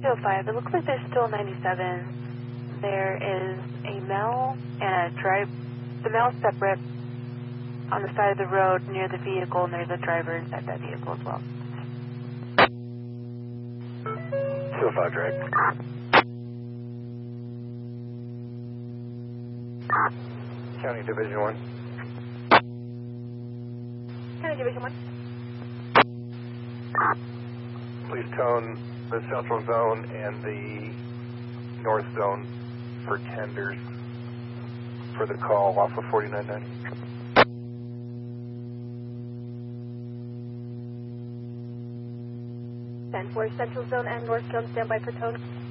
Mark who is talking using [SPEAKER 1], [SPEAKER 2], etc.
[SPEAKER 1] 205, it looks like there's still 97. There is a male and a drive. The male's separate on the side of the road near the vehicle, and there's a driver inside that vehicle as well.
[SPEAKER 2] 205 direct. County Division 1.
[SPEAKER 1] County Division 1.
[SPEAKER 2] Please tone the central zone and the north zone for tenders for the call off of 4990.
[SPEAKER 1] 10-4 Central Zone and North Zone, standby for tone.